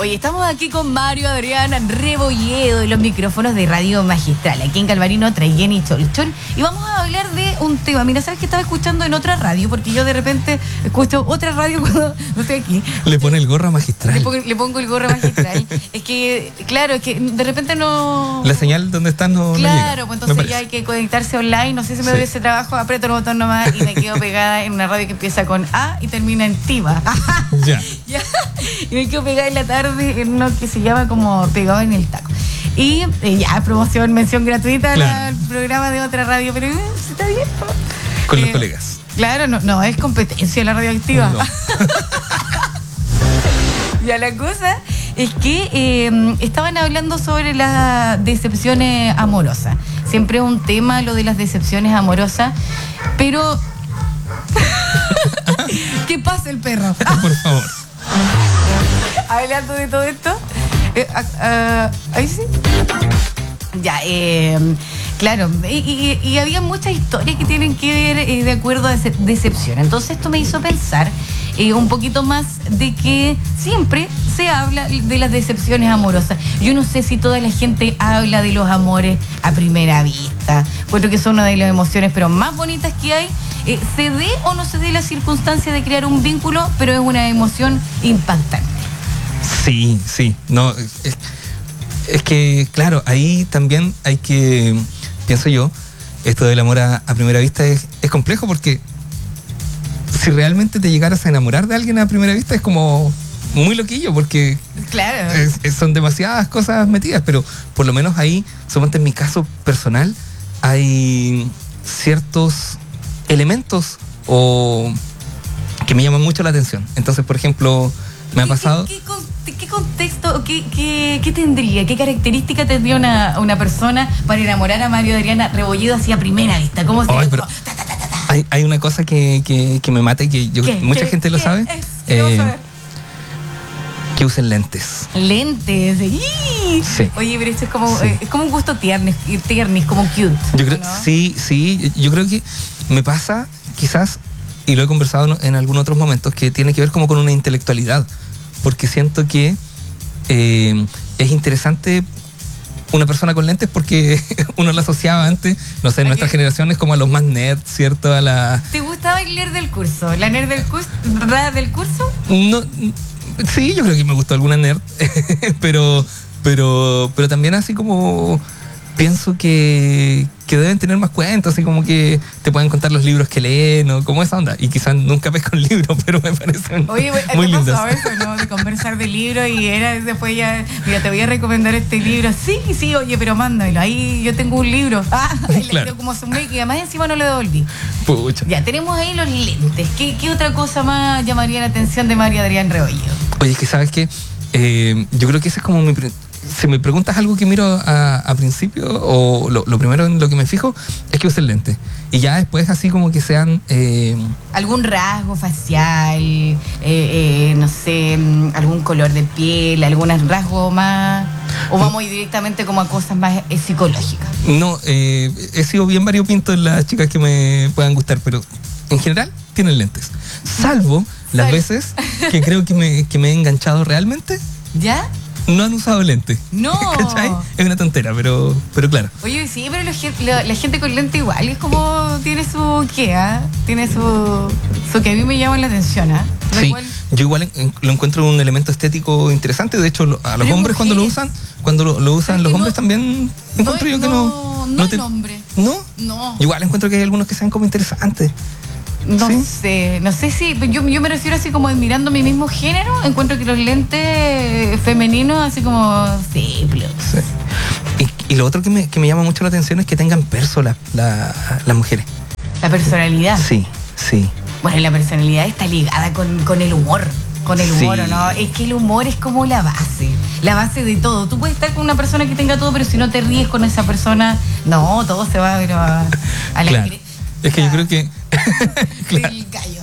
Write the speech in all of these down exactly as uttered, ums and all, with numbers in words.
Oye, estamos aquí con Mario Adrián Rebolledo de los micrófonos de Radio Magistral, aquí en Calvarino, Traiguén y Cholchón. Y vamos a hablar de un tema. Mira, ¿sabes que estaba escuchando en otra radio? Porque yo de repente escucho otra radio cuando no estoy aquí. Le pone el gorro a Magistral. Le pongo, le pongo el gorro a Magistral. Es que, claro, es que de repente no... La señal donde están no, claro, no llega, pues entonces ya hay que conectarse online. No sé si me doy sí. ese trabajo, aprieto el botón nomás y me quedo pegada en una radio que empieza con A y termina en Tiva. Ya. Ya. Y me quedo pegada en la tarde en uno que se llama como Pegado en el Taco. Y eh, ya, promoción, mención gratuita claro. al programa de otra radio, pero eh, está bien. Con eh, los colegas. Claro, no, no es competencia la radioactiva. No. Ya, la cosa es que eh, estaban hablando sobre las decepciones amorosas. Siempre es un tema lo de las decepciones amorosas, pero... ¿Qué pasa el perro? Por favor. Hablando de todo esto, eh, uh, uh, ahí sí. Ya, eh, claro, y, y, y había muchas historias que tienen que ver eh, de acuerdo a decepción. Entonces esto me hizo pensar eh, un poquito más de que siempre se habla de las decepciones amorosas. Yo no sé si toda la gente habla de los amores a primera vista, puesto que son una de las emociones pero más bonitas que hay. Eh, ¿Se dé o no se dé la circunstancia de crear un vínculo, pero es una emoción impactante? Sí, sí. No, es, es que, claro, ahí también hay que, pienso yo, esto del amor a, a primera vista es, es complejo porque si realmente te llegaras a enamorar de alguien a primera vista es como muy loquillo porque claro. es, es, son demasiadas cosas metidas, pero por lo menos ahí, solamente en mi caso personal, hay ciertos elementos o que me llaman mucho la atención. Entonces, por ejemplo, me ha pasado... ¿Qué, qué, qué contexto, qué, qué, qué tendría, qué característica tendría una, una persona para enamorar a Mario Adrián Rebolledo así a primera vista? ¿Cómo se Ay, pero ta, ta, ta, ta, ta. Hay, hay una cosa que, que, que me mata y que yo, mucha ¿Qué? gente lo ¿Qué? sabe. Es, eh, que usen lentes. Lentes. Sí. Oye, pero esto es como, sí. eh, es como un gusto tiernis, tiernis como cute. Yo creo, ¿no? Sí, sí. Yo creo que me pasa, quizás, y lo he conversado en algunos otros momentos, que tiene que ver como con una intelectualidad. Porque siento que eh, es interesante una persona con lentes porque uno la asociaba antes, no sé, en nuestra generación es como a los más nerds, ¿cierto? A la... ¿Te gustaba el nerd del curso? ¿La nerd del curso? ¿Verdad del curso? No, sí, yo creo que me gustó alguna nerd, pero, pero, pero también así como pienso que, que deben tener más cuentos, así como que te pueden contar los libros que leen o como esa onda. Y quizás nunca pesco un libro, pero me parecen Oye, muy lindos. lindos. Oye, eso, ¿no? De conversar de libros y era después ya, mira, te voy a recomendar este libro. Sí, sí, oye, pero mándamelo. Ahí yo tengo un libro. Ah, claro. Le como sumé y además encima no lo devolví. Pucha. Ya, tenemos ahí los lentes. ¿Qué, qué otra cosa más llamaría la atención de Mario Adrián Rebolledo? Oye, es que sabes que eh, yo creo que ese es como mi... Si me preguntas algo que miro a, a principio, o lo, lo primero en lo que me fijo, es que usen lentes. Y ya después así como que sean... Eh... Algún rasgo facial, eh, eh, no sé, algún color de piel, algún rasgo más... ¿O vamos directamente como a cosas más eh, psicológicas? No, eh, he sido bien variopinto en las chicas que me puedan gustar, pero en general tienen lentes. Salvo las Sal- veces que creo que me, que me he enganchado realmente. ¿Ya? No han usado lente. No. ¿Cachai? Es una tontera, pero, pero claro. Oye, sí, pero la, la, la gente con lente igual es como tiene su qué, ¿ah? ¿eh? Tiene su, su que a mí me llama la atención, ¿ah? ¿eh? Sí, Igual... yo igual en, lo encuentro un elemento estético interesante. De hecho, lo, a los pero hombres cuando lo mujeres. usan, cuando lo, lo usan los no, hombres también encuentro no, yo que no. no. No, no te, el hombre. ¿No? No. Igual encuentro que hay algunos que sean como interesantes. No ¿Sí? sé, no sé si, yo, yo me refiero así como admirando mi mismo género, encuentro que los lentes femeninos así como, sí, plus. Sí. Y, y lo otro que me, que me llama mucho la atención es que tengan perso las la, las mujeres. La personalidad. Sí, sí. Bueno, la personalidad está ligada con, con el humor. Con el humor, Sí. ¿o no? Es que el humor es como la base, la base de todo. Tú puedes estar con una persona que tenga todo, pero si no te ríes con esa persona, no, todo se va pero a, a la... Claro. cre- Es que yo creo que... claro. El gallo.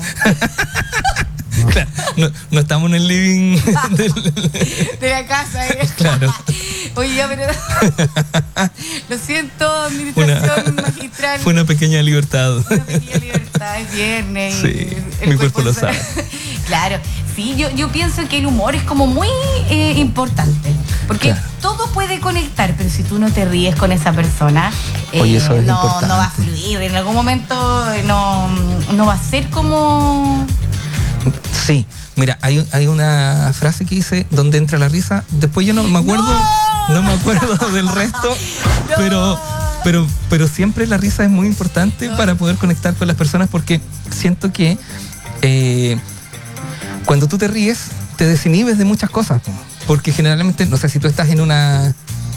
Claro, no, no estamos en el living del... De la casa, ¿eh? Claro. Oye, ya, pero... Lo siento, administración Una- magistral. Fue una pequeña libertad. Una pequeña libertad, es viernes. Sí, y mi cuerpo lo sabe. Claro, Sí, yo, yo pienso que el humor es como muy eh, importante, porque Claro. todo puede conectar, pero si tú no te ríes con esa persona, eh, Oye, eso es no, importante. no va a fluir, en algún momento eh, no, no va a ser como... Sí, mira, hay, hay una frase que dice, donde entra la risa, después yo no me acuerdo, no, ¡No! me acuerdo del resto, No. pero, pero, pero siempre la risa es muy importante No. para poder conectar con las personas, porque siento que eh, cuando tú te ríes, te desinhibes de muchas cosas, po. Porque generalmente, no sé, si tú estás en una,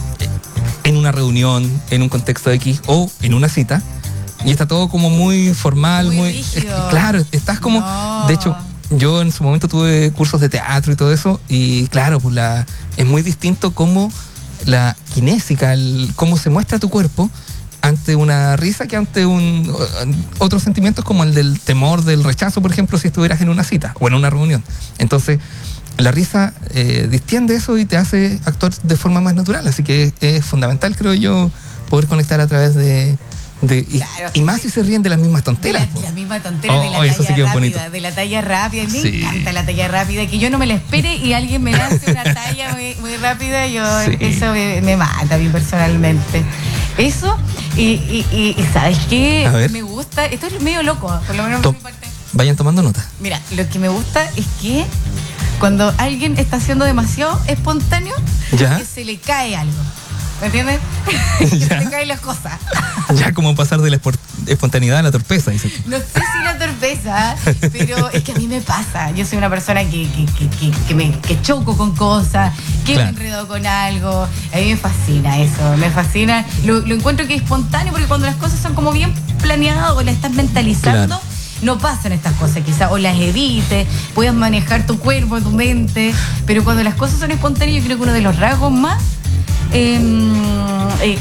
en una reunión, en un contexto X o en una cita, y está todo como muy formal, Muy muy... rígido. es- claro, estás como... No. De hecho, yo en su momento tuve cursos de teatro y todo eso, y claro, pues la, es muy distinto cómo la kinésica, el, cómo se muestra tu cuerpo ante una risa que ante un otros sentimientos como el del temor, del rechazo, por ejemplo, si estuvieras en una cita o en una reunión. Entonces, la risa eh, distiende eso y te hace actuar de forma más natural, así que es, es fundamental, creo yo, poder conectar a través de... de y, Claro. y más si se ríen de las mismas De la, tonteras. po. la misma tontera Oh, de la eso sí talla que es rápida, bonito. de la talla rápida. Me Sí. encanta la talla rápida, que yo no me la espere y alguien me lance una talla muy, muy rápida, yo Sí. eso me, me mata a mí personalmente. Eso, y, y, y, y ¿sabes qué? A ver. Me gusta, esto es medio loco, por lo menos To- por mi parte. Vayan tomando nota. Mira, lo que me gusta es que cuando alguien está siendo demasiado espontáneo, ¿Ya? que se le cae algo. ¿Me entiendes? Que se Ya. le caen las cosas. Ya como pasar de la espor- espontaneidad a la torpeza, dice. No sé si la torpeza, pero es que a mí me pasa. Yo soy una persona que, que, que, que, que me, que choco con cosas, que Claro. me enredo con algo. A mí me fascina eso, me fascina. Lo, lo encuentro que es espontáneo porque cuando las cosas son como bien planeadas o las estás mentalizando, Claro. no pasan estas cosas, quizás, o las evites, puedas manejar tu cuerpo, tu mente, pero cuando las cosas son espontáneas, yo creo que uno de los rasgos más eh, eh,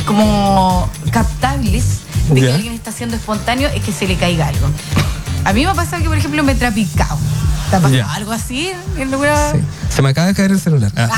como captables de que Ya. alguien está siendo espontáneo es que se le caiga algo. A mí me ha pasado que, por ejemplo, me he trapicado. ¿Te ha pasado Ya. algo así? En alguna... Sí. Se me acaba de caer el celular. Ah.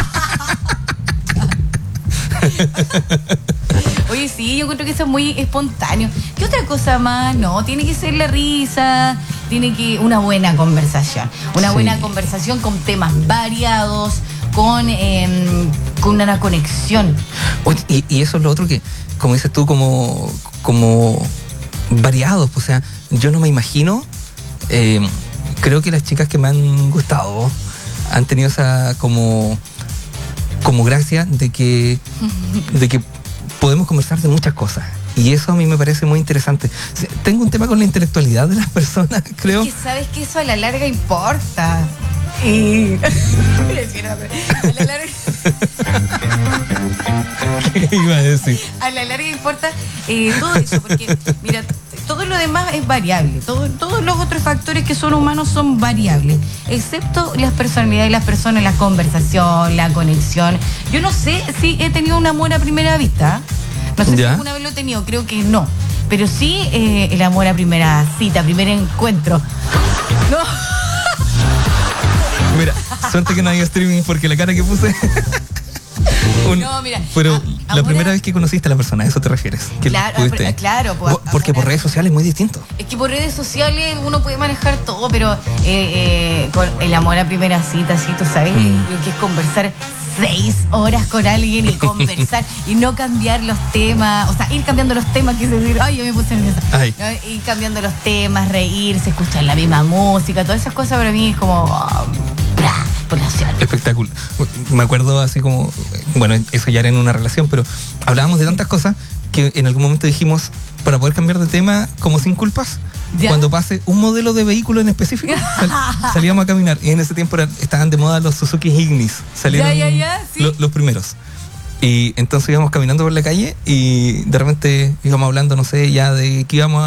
Oye, sí, yo encuentro que eso es muy espontáneo. ¿Qué otra cosa más? No, tiene que ser la risa, tiene que una buena conversación. Una Sí. buena conversación con temas variados, con, eh, con una conexión. Oye, y, y eso es lo otro que, como dices tú, como, como variados. O sea, yo no me imagino. eh, creo que las chicas que me han gustado han tenido esa como, como gracia de que, de que podemos conversar de muchas cosas. Y eso a mí me parece muy interesante. O sea, tengo un tema con la intelectualidad de las personas, creo. Es que sabes que eso a la larga importa. Y... a la larga... ¿Qué iba a decir? A la larga importa eh, todo eso, porque mira, todo lo demás es variable, todo, todos los otros factores que son humanos son variables, excepto las personalidades de las personas, la conversación, la conexión. Yo no sé si he tenido un amor a primera vista, no sé ¿Ya? si alguna vez lo he tenido, creo que no, pero sí eh, el amor a primera cita, primer encuentro. No. Mira, suerte que no hay streaming porque la cara que puse. Un- No, mira, pero a- la ahora- primera vez que conociste a la persona, ¿a eso te refieres? Que Claro, pudiste- ah, claro, pues, Bo- Porque por ahora- redes sociales es muy distinto. Es que por redes sociales uno puede manejar todo, pero eh, eh, con el amor a primera cita, sí, tú sabes Mm. lo que es conversar seis horas con alguien y conversar y no cambiar los temas, o sea, ir cambiando los temas, que es decir, ay, yo me puse nerviosa. Ay. ¿No? Ir cambiando los temas, reírse, escuchar la misma música, todas esas cosas para mí es como, oh, bra, población. Espectáculo. Me acuerdo así como, bueno, eso ya era en una relación, pero hablábamos de tantas cosas que en algún momento dijimos, para poder cambiar de tema como sin culpas, ¿Ya? cuando pase un modelo de vehículo en específico, sal- salíamos a caminar. Y en ese tiempo era- estaban de moda los Suzuki Ignis. Salieron Ya, ya, ya, sí. lo- los primeros. Y entonces íbamos caminando por la calle y de repente íbamos hablando, no sé, ya de que íbamos a